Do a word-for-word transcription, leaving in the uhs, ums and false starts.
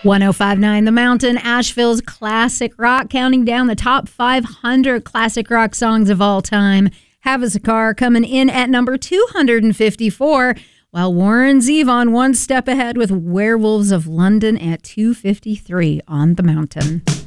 one oh five point nine The Mountain, Asheville's classic rock, counting down the top five hundred classic rock songs of all time. Have Us a Car coming in at number two hundred fifty-four, while Warren Zevon one step ahead with Werewolves of London at two fifty-three on The Mountain.